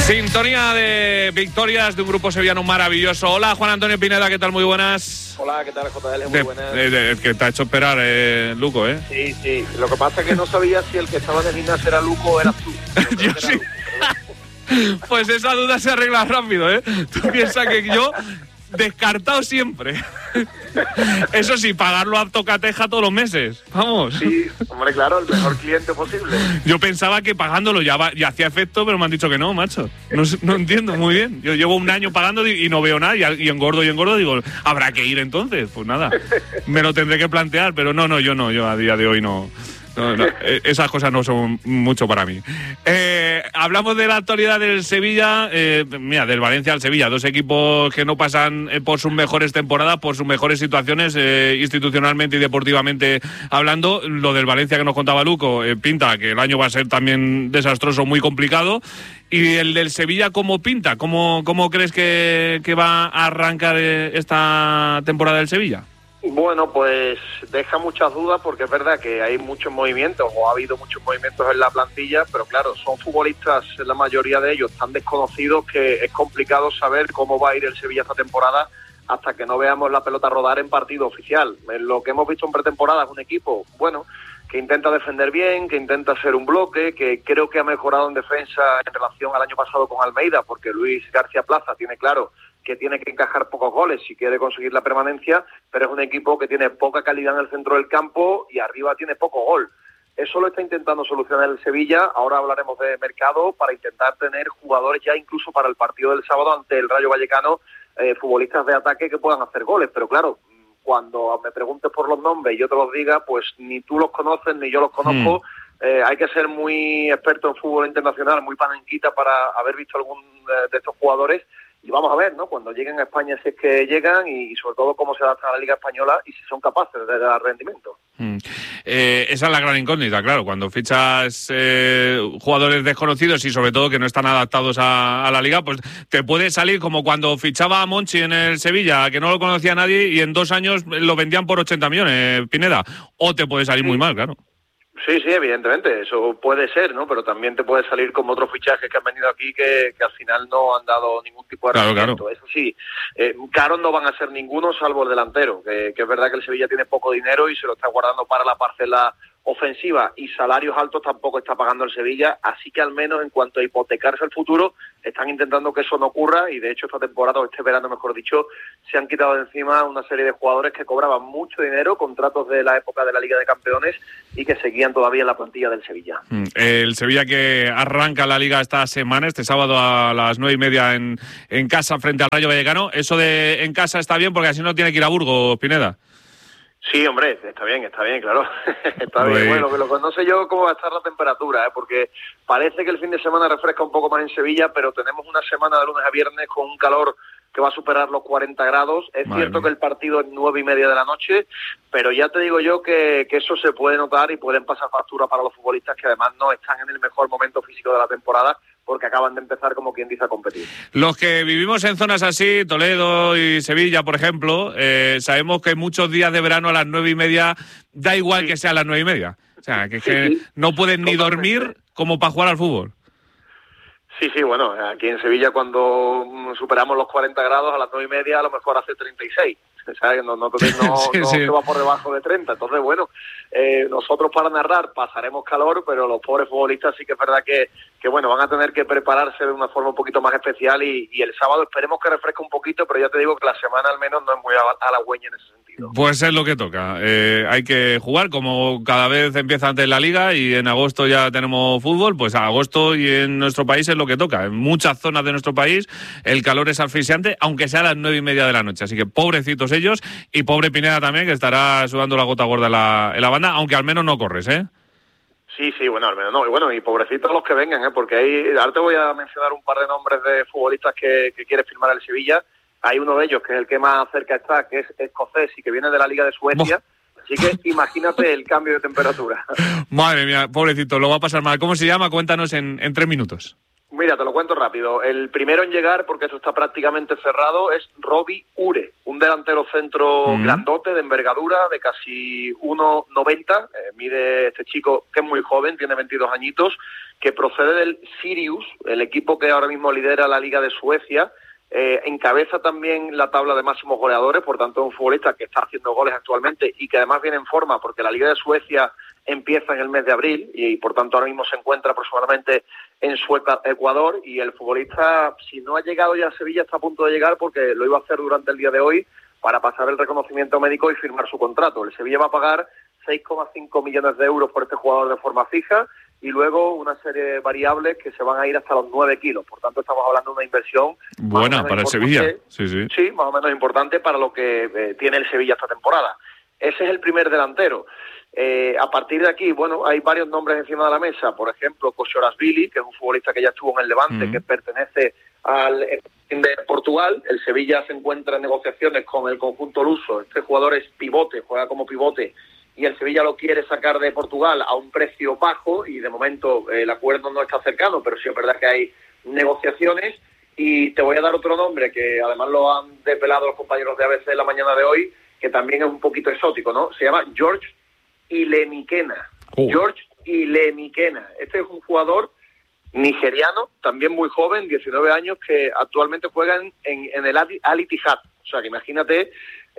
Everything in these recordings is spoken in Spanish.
Sintonía de victorias de un grupo sevillano maravilloso. Hola, Juan Antonio Pineda, ¿qué tal? Muy buenas. Hola, ¿qué tal, JL? Muy buenas. Que te ha hecho esperar, Luco, ¿eh? Sí. Lo que pasa es que no sabía si el que estaba en el gimnasio era Luco o eras tú. Yo sí. Pues esa duda se arregla rápido, ¿eh? Tú piensas que yo descartado siempre. Eso sí, pagarlo a tocateja todos los meses. Vamos. Sí, hombre, claro, el mejor cliente posible. Yo pensaba que pagándolo ya hacía efecto, pero me han dicho que no, macho. No entiendo muy bien. Yo llevo un año pagando y no veo nada y engordo, digo, habrá que ir entonces. Pues nada, me lo tendré que plantear, pero yo a día de hoy no. No, esas cosas no son mucho para mí. Hablamos de la actualidad del Sevilla, del Valencia al Sevilla, dos equipos que no pasan por sus mejores temporadas, por sus mejores situaciones institucionalmente y deportivamente hablando. Lo del Valencia que nos contaba Luco, pinta que el año va a ser también desastroso, muy complicado. Y el del Sevilla, ¿cómo pinta? ¿Cómo crees que va a arrancar esta temporada del Sevilla? Bueno, pues deja muchas dudas porque es verdad que hay muchos movimientos o ha habido muchos movimientos en la plantilla, pero claro, son futbolistas, la mayoría de ellos tan desconocidos que es complicado saber cómo va a ir el Sevilla esta temporada hasta que no veamos la pelota rodar en partido oficial. Lo que hemos visto en pretemporada es un equipo, bueno, que intenta defender bien, que intenta hacer un bloque, que creo que ha mejorado en defensa en relación al año pasado con Almeida, porque Luis García Plaza tiene claro que tiene que encajar pocos goles si quiere conseguir la permanencia, pero es un equipo que tiene poca calidad en el centro del campo y arriba tiene poco gol. Eso lo está intentando solucionar el Sevilla. Ahora hablaremos de mercado para intentar tener jugadores ya incluso para el partido del sábado ante el Rayo Vallecano, futbolistas de ataque que puedan hacer goles. Pero claro, cuando me preguntes por los nombres y yo te los diga, pues ni tú los conoces ni yo los conozco. Hay que ser muy experto en fútbol internacional, muy panenquita para haber visto algún de estos jugadores. Y vamos a ver, ¿no? Cuando lleguen a España, si es que llegan, y sobre todo cómo se adaptan a la Liga Española y si son capaces de dar rendimiento. Esa es la gran incógnita, claro. Cuando fichas jugadores desconocidos y sobre todo que no están adaptados a la Liga, pues te puede salir como cuando fichaba a Monchi en el Sevilla, que no lo conocía nadie y en 2 años lo vendían por 80 millones, Pineda. O te puede salir muy mal, claro. Sí, evidentemente, eso puede ser, ¿no? Pero también te puede salir como otros fichajes que han venido aquí que al final no han dado ningún tipo de rendimiento. Claro. Eso sí, caros no van a ser ninguno salvo el delantero, que es verdad que el Sevilla tiene poco dinero y se lo está guardando para la parcela ofensiva, y salarios altos tampoco está pagando el Sevilla, así que al menos en cuanto a hipotecarse el futuro, están intentando que eso no ocurra, y de hecho esta temporada, o este verano mejor dicho, se han quitado de encima una serie de jugadores que cobraban mucho dinero, contratos de la época de la Liga de Campeones, y que seguían todavía en la plantilla del Sevilla. El Sevilla que arranca la Liga esta semana, este sábado a las 9:30 en casa frente al Rayo Vallecano. Eso de en casa está bien porque así no tiene que ir a Burgos, Pineda. Sí, hombre, está bien, claro. Está bien. Bueno, lo que no sé yo cómo va a estar la temperatura, porque parece que el fin de semana refresca un poco más en Sevilla, pero tenemos una semana de lunes a viernes con un calor que va a superar los 40 grados. Es cierto que el partido es 9:30 de la noche, pero ya te digo yo que eso se puede notar y pueden pasar factura para los futbolistas que además no están en el mejor momento físico de la temporada, porque acaban de empezar, como quien dice, a competir. Los que vivimos en zonas así, Toledo y Sevilla, por ejemplo, sabemos que muchos días de verano a las 9:30 da igual que sea a las 9:30. O sea, que no pueden ni dormir como para jugar al fútbol. Sí, bueno, aquí en Sevilla cuando superamos los 40 grados a las 9:30 a lo mejor hace 36. ¿Sabes? No se va por debajo de 30. Entonces, bueno, nosotros para narrar pasaremos calor, pero los pobres futbolistas sí que es verdad que bueno, van a tener que prepararse de una forma un poquito más especial, y el sábado esperemos que refresque un poquito, pero ya te digo que la semana al menos no es muy halagüeña en ese sentido. Pues es lo que toca. Hay que jugar, como cada vez empieza antes la Liga y en agosto ya tenemos fútbol, pues a agosto y en nuestro país es lo que toca. En muchas zonas de nuestro país el calor es asfixiante, aunque sea a las 9:30 de la noche. Así que pobrecitos ellos, y pobre Pineda también, que estará sudando la gota gorda en la banda, aunque al menos no corres, ¿eh? Sí, bueno, al menos no. Y bueno, y pobrecitos los que vengan, porque ahora te voy a mencionar un par de nombres de futbolistas que quiere firmar el Sevilla. Hay uno de ellos que es el que más cerca está, que es escocés y que viene de la Liga de Suecia. Así que imagínate el cambio de temperatura. Madre mía, pobrecito, lo va a pasar mal. ¿Cómo se llama? Cuéntanos en 3 minutos. Mira, te lo cuento rápido. El primero en llegar, porque esto está prácticamente cerrado, es Robbie Ure, un delantero centro grandote, de envergadura, de casi 1,90. Mide este chico, que es muy joven, tiene 22 añitos, que procede del Sirius, el equipo que ahora mismo lidera la Liga de Suecia. Encabeza también la tabla de máximos goleadores, por tanto es un futbolista que está haciendo goles actualmente y que además viene en forma porque la Liga de Suecia empieza en el mes de abril y por tanto ahora mismo se encuentra aproximadamente en Suecia, Ecuador, y el futbolista, si no ha llegado ya a Sevilla, está a punto de llegar porque lo iba a hacer durante el día de hoy para pasar el reconocimiento médico y firmar su contrato. El Sevilla va a pagar 6,5 millones de euros por este jugador de forma fija y luego una serie de variables que se van a ir hasta los 9 kilos. Por tanto, estamos hablando de una inversión buena para el Sevilla. Sí, más o menos importante para lo que tiene el Sevilla esta temporada. Ese es el primer delantero. A partir de aquí, bueno, hay varios nombres encima de la mesa. Por ejemplo, Koçoraşvili, que es un futbolista que ya estuvo en el Levante, que pertenece al de Portugal. El Sevilla se encuentra en negociaciones con el conjunto luso. Este jugador es pivote, juega como pivote, y el Sevilla lo quiere sacar de Portugal a un precio bajo y de momento el acuerdo no está cercano, pero sí es verdad que hay negociaciones. Y te voy a dar otro nombre que además lo han depelado los compañeros de ABC en la mañana de hoy, que también es un poquito exótico, ¿no? Se llama George Ilemikena. George Ilemikena. Este es un jugador nigeriano, también muy joven, 19 años, que actualmente juega en el Al Ittihad. O sea, que imagínate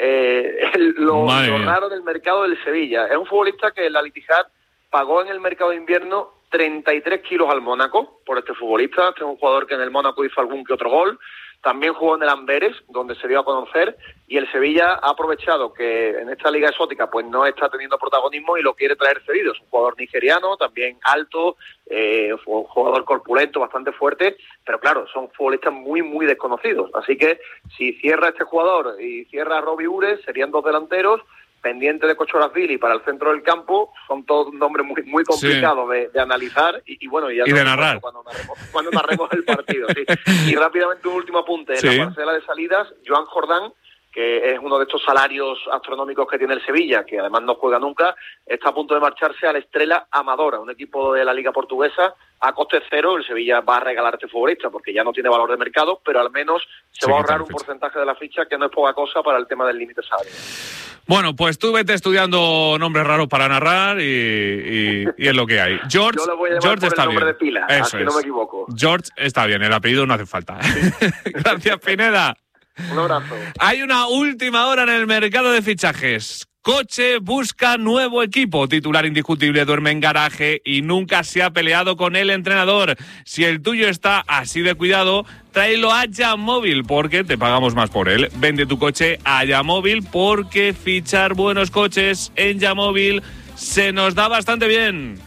lo raro del mercado del Sevilla. Es un futbolista que el Al Ittihad pagó en el mercado de invierno 33 kilos al Mónaco por este futbolista. Este es un jugador que en el Mónaco hizo algún que otro gol. También jugó en el Amberes, donde se dio a conocer, y el Sevilla ha aprovechado que en esta liga exótica pues no está teniendo protagonismo y lo quiere traer cedido. Es un jugador nigeriano, también alto, un jugador corpulento, bastante fuerte, pero claro, son futbolistas muy, muy desconocidos. Así que si cierra este jugador y cierra a Robbie Ure, serían dos delanteros. Pendiente de Koçoraşvili para el centro del campo, son todos nombres muy, muy complicados de analizar y bueno, ya y de narrar cuando narremos el partido. Sí. Y rápidamente un último apunte, en la parcela de salidas, Joan Jordán, que es uno de estos salarios astronómicos que tiene el Sevilla, que además no juega nunca, está a punto de marcharse al Estrela Amadora, un equipo de la Liga Portuguesa, a coste cero. El Sevilla va a regalar a este futbolista porque ya no tiene valor de mercado, pero al menos se va a ahorrar un porcentaje de la ficha, que no es poca cosa para el tema del límite salarial. Bueno, pues tú vete estudiando nombres raros para narrar y es lo que hay. George, yo lo voy a George por está el nombre bien. De pila, eso así no me equivoco. George está bien, el apellido no hace falta. Gracias, Pineda. Un abrazo. Hay una última hora en el mercado de fichajes. Coche busca nuevo equipo. Titular indiscutible, duerme en garaje y nunca se ha peleado con el entrenador. Si el tuyo está así de cuidado, tráelo a Yamóvil porque te pagamos más por él. Vende tu coche a Yamóvil porque fichar buenos coches en Yamóvil se nos da bastante bien.